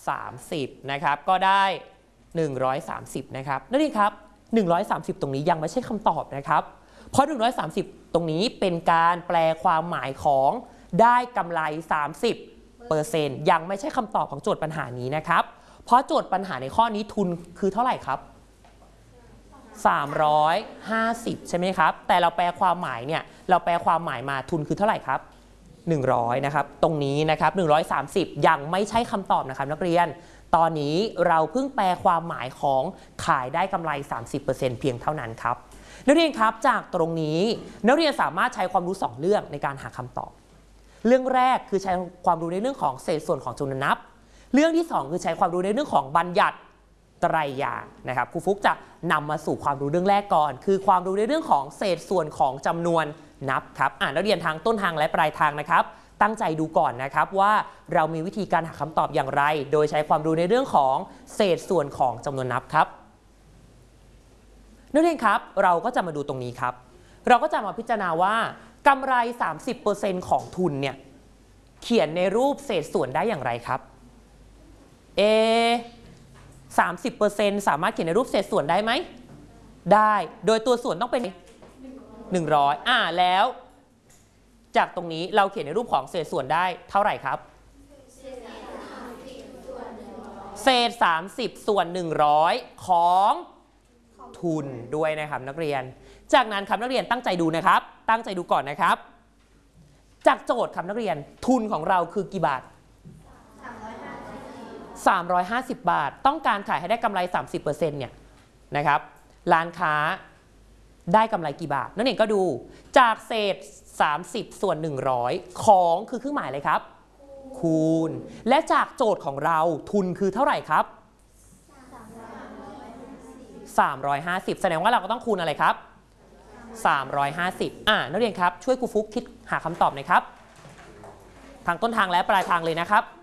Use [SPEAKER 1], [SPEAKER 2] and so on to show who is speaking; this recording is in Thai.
[SPEAKER 1] 30นะครับก็ได้130นะครับนั่นเองครับ130ตรงนี้ยังไม่ใช่คำตอบนะครับเพราะ130ตรงนี้เป็นการแปลความหมายของได้กำไร 30% ยังไม่ใช่คำตอบของโจทย์ปัญหานี้นะครับเพราะโจทย์ปัญหาในข้อนี้ทุนคือเท่าไหร่ครับ350ใช่ไหมครับแต่เราแปลความหมายเนี่ยเราแปลความหมายมาทุนคือเท่าไหร่ครับ100นะครับตรงนี้นะครับ130ยังไม่ใช่คำตอบนะครับนักเรียนตอนนี้เราเพิ่งแปลความหมายของขายได้กำไร 30% เพียงเท่านั้นครับนักเรียนครับจากตรงนี้นักเรียนสามารถใช้ความรู้2เรื่องในการหาคำตอบเรื่องแรกคือใช้ความรู้ในเรื่องของเศษส่วนของจำนวนนับเรื่องที่2คือใช้ความรู้ในเรื่องของบัญญัติไตรยางค์นะครับครูฟุกจะนำมาสู่ความรู้เรื่องแรกก่อนคือความรู้ในเรื่องของเศษส่วนของจำนวนนับครับนักเรียนทางต้นทางและปลายทางนะครับตั้งใจดูก่อนนะครับว่าเรามีวิธีการหาคำตอบอย่างไรโดยใช้ความรู้ในเรื่องของเศษส่วนของจำนวนนับครับนักเรียนครับเราก็จะมาดูตรงนี้ครับเราก็จะมาพิจารณาว่ากำไร 30% ของทุนเนี่ยเขียนในรูปเศษส่วนได้อย่างไรครับ30% สามารถเขียนในรูปเศษส่วนได้ไหมได้โดยตัวส่วนต้องเป็น100แล้วจากตรงนี้เราเขียนในรูปของเศษส่วนได้เท่าไหร่ครับเศษ30ส่วน100ของทุนด้วยนะครับนักเรียนจากนั้นครับนักเรียนตั้งใจดูนะครับตั้งใจดูก่อนนะครับจากโจทย์ครับนักเรียนทุนของเราคือกี่บาท350 บาทต้องการขายให้ได้กำไร 30% เนี่ยนะครับร้านค้าได้กำไรกี่บาทนั่นเองก็ดูจากเศษ30ส่วน100ของคือเครื่องหมายอะไรครับคูณและจากโจทย์ของเราทุนคือเท่าไหร่ครับ350แสดงว่าเราก็ต้องคูณอะไรครับ350นักเรียนครับช่วยครูฟุกคิดหาคำตอบหน่อยครับทางต้นทางและปลายทางเลยนะครับ